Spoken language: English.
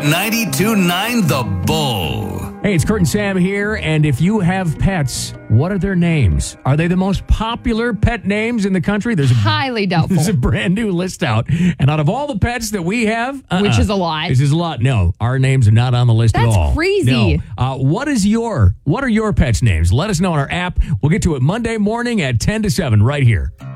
92.9 The Bull. Hey, it's Kurt and Sam here, and if you have pets, what are their names? Are they the most popular pet names in the country? Highly doubtful. There's a brand new list out, and out of all the pets that we have... Which is a lot. This is a lot. No, our names are not on the list at all. That's crazy. No. What are your pets' names? Let us know on our app. We'll get to it Monday morning at 10 to 7 right here.